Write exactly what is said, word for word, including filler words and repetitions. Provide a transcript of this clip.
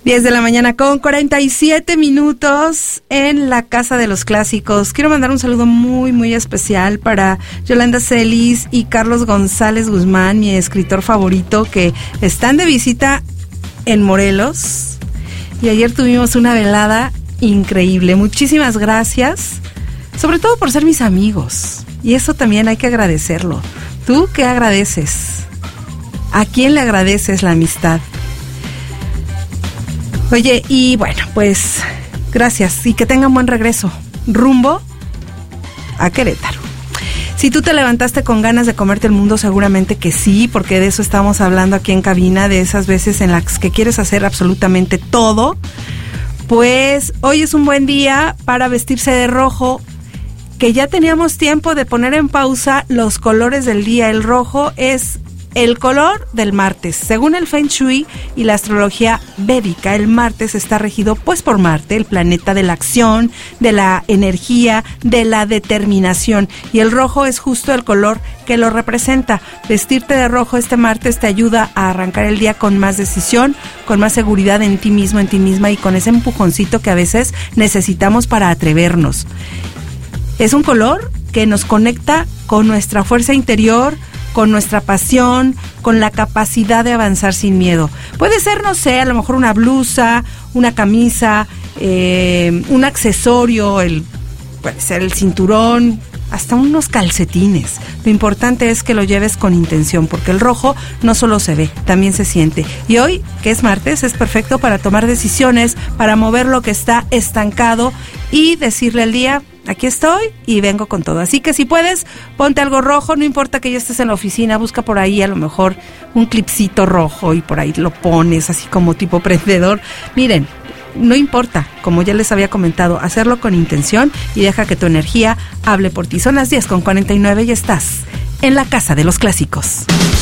diez de la mañana con cuarenta y siete minutos en la Casa de los Clásicos. Quiero mandar un saludo muy, muy especial para Yolanda Celis y Carlos González Guzmán, mi escritor favorito, que están de visita en Morelos. Y ayer tuvimos una velada increíble. Muchísimas gracias, sobre todo por ser mis amigos. Y eso también hay que agradecerlo. ¿Tú qué agradeces? ¿A quién le agradeces la amistad? Oye, y bueno, pues gracias y que tengan buen regreso. Rumbo a Querétaro. Si tú te levantaste con ganas de comerte el mundo, seguramente que sí, porque de eso estamos hablando aquí en cabina, de esas veces en las que quieres hacer absolutamente todo. Pues hoy es un buen día para vestirse de rojo, que ya teníamos tiempo de poner en pausa los colores del día. El rojo es el color del martes. Según el Feng Shui y la astrología védica, el martes está regido pues por Marte, el planeta de la acción, de la energía, de la determinación. Y el rojo es justo el color que lo representa. Vestirte de rojo este martes te ayuda a arrancar el día con más decisión, con más seguridad en ti mismo, en ti misma, y con ese empujoncito que a veces necesitamos para atrevernos. Es un color que nos conecta con nuestra fuerza interior, con nuestra pasión, con la capacidad de avanzar sin miedo. Puede ser, no sé, a lo mejor una blusa, una camisa, eh, un accesorio, el, puede ser el cinturón, hasta unos calcetines. Lo importante es que lo lleves con intención, porque el rojo no solo se ve, también se siente. Y hoy, que es martes, es perfecto para tomar decisiones, para mover lo que está estancado y decirle al día: aquí estoy y vengo con todo. Así que si puedes, ponte algo rojo, no importa que ya estés en la oficina, busca por ahí a lo mejor un clipcito rojo y por ahí lo pones así como tipo prendedor. Miren, no importa, como ya les había comentado, hacerlo con intención y deja que tu energía hable por ti. Son las diez con cuarenta y nueve y estás en la Casa de los Clásicos.